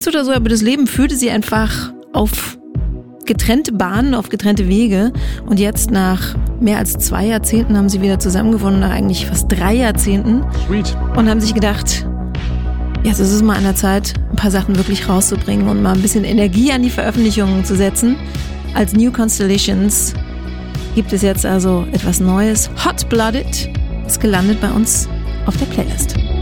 oder so, aber das Leben führte sie einfach auf getrennte Bahnen, auf getrennte Wege. Und jetzt nach mehr als 2 Jahrzehnten haben sie wieder zusammengefunden, nach eigentlich fast 3 Jahrzehnten. Sweet. Und haben sich gedacht, jetzt ist es mal an der Zeit, ein paar Sachen wirklich rauszubringen und mal ein bisschen Energie an die Veröffentlichungen zu setzen. Als New Constellations gibt es jetzt also etwas Neues. Hot Blooded ist gelandet bei uns auf der Playlist.